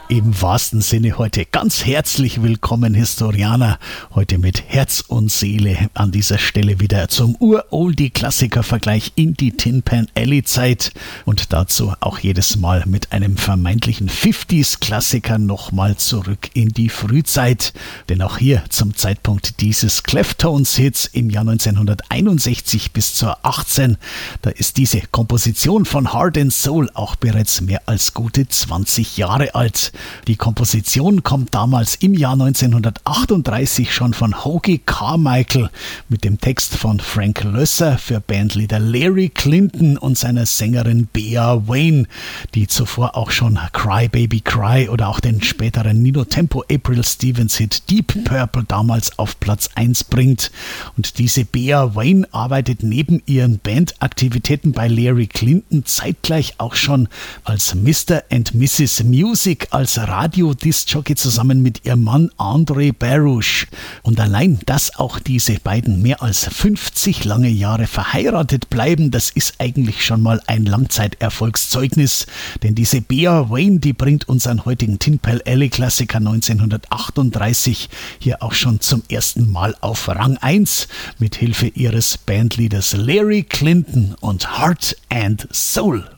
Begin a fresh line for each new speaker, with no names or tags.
Im wahrsten Sinne heute ganz herzlich willkommen, Historianer. Heute mit Herz und Seele an dieser Stelle wieder zum Ur-Oldie-Klassiker-Vergleich in die Tin Pan Alley-Zeit und dazu auch jedes Mal mit einem vermeintlichen 50s-Klassiker nochmal zurück in die Frühzeit. Denn auch hier zum Zeitpunkt dieses Cleftones-Hits im Jahr 1961 bis zur 18, da ist diese Komposition von Heart and Soul auch bereits mehr als gute 20 Jahre alt. Die Komposition kommt damals im Jahr 1938 schon von Hoagy Carmichael mit dem Text von Frank Loesser für Bandleader Larry Clinton und seiner Sängerin Bea Wayne, die zuvor auch schon Cry Baby Cry oder auch den späteren Nino Tempo April Stevens Hit Deep Purple damals auf Platz 1 bringt. Und diese Bea Wayne arbeitet neben ihren Bandaktivitäten bei Larry Clinton zeitgleich auch schon als Mr. and Mrs. Music als Radio-Disc-Jockey zusammen mit ihrem Mann Andre Baruch. Und allein, dass auch diese beiden mehr als 50 lange Jahre verheiratet bleiben, das ist eigentlich schon mal ein Langzeiterfolgszeugnis. Denn diese Bea Wayne, die bringt unseren heutigen Tin Pan Alley-Klassiker 1938 hier auch schon zum ersten Mal auf Rang 1 mit Hilfe ihres Bandleaders Larry Clinton und Heart and Soul.